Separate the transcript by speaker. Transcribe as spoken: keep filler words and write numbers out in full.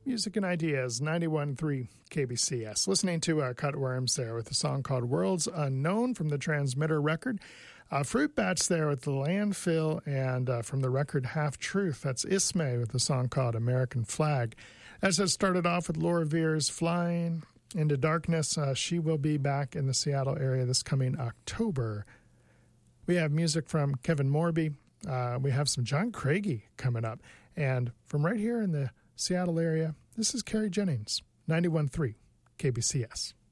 Speaker 1: Music and Ideas, ninety-one point three K B C S. Listening to uh, Cutworms there with a song called Worlds Unknown from the Transmitter record. Uh, Fruit Bats there with the Landfill, and uh, from the record Half Truth, that's Ismay with the song called American Flag. As it started off with Laura Veer's Flying into Darkness, uh, she will be back in the Seattle area this coming October. We have music from Kevin Morby. Uh, we have some John Craigie coming up. And from right here in the Seattle area, this is Carrie Jennings, ninety-one point three K B C S.